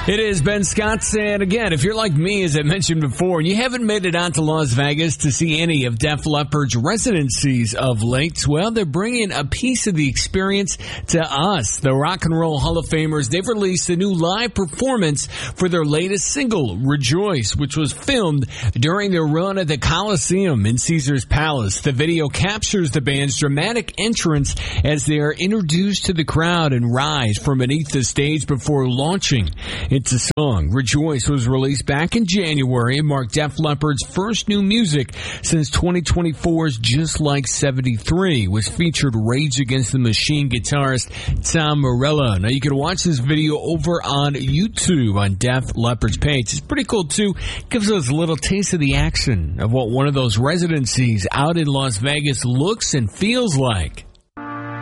It is Ben Scott, and again, if you're like me, as I mentioned before, and you haven't made it out to Las Vegas to see any of Def Leppard's residencies of late, well, they're bringing a piece of the experience to us. The Rock and Roll Hall of Famers, they've released a new live performance for their latest single, Rejoice, which was filmed during their run at the Coliseum in Caesars Palace. The video captures the band's dramatic entrance as they are introduced to the crowd and rise from beneath the stage before launching. It's a song. Rejoice was released back in January and marked Def Leppard's first new music since 2024's Just Like 73, which featured Rage Against the Machine guitarist Tom Morello. Now, you can watch this video over on YouTube on Def Leppard's page. It's pretty cool, too. It gives us a little taste of the action of what one of those residencies out in Las Vegas looks and feels like.